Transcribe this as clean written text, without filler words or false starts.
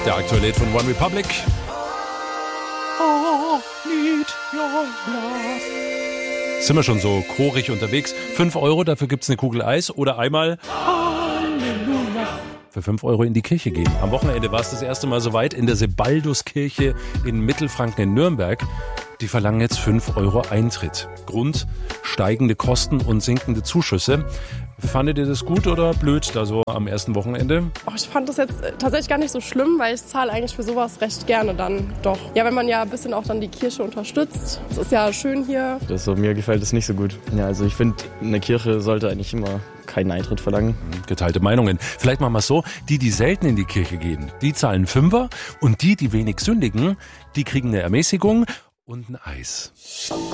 Der aktuelle Hit von One Republic. Oh, need your love. Sind wir schon so chorig unterwegs? 5 Euro, dafür gibt's eine Kugel Eis oder einmal Halleluja. Für 5 Euro in die Kirche gehen. Am Wochenende war es das erste Mal soweit in der Sebalduskirche in Mittelfranken in Nürnberg. Die verlangen jetzt 5 Euro Eintritt. Grund: steigende Kosten und sinkende Zuschüsse. Fandet ihr das gut oder blöd da so am ersten Wochenende? Ich fand das jetzt tatsächlich gar nicht so schlimm, weil ich zahle eigentlich für sowas recht gerne dann doch. Ja, wenn man ja ein bisschen auch dann die Kirche unterstützt. Es ist ja schön hier. Mir gefällt es nicht so gut. Ja, also ich finde, eine Kirche sollte eigentlich immer keinen Eintritt verlangen. Geteilte Meinungen. Vielleicht machen wir es so, die selten in die Kirche gehen, die zahlen 5er und die wenig sündigen, die kriegen eine Ermäßigung und ein Eis.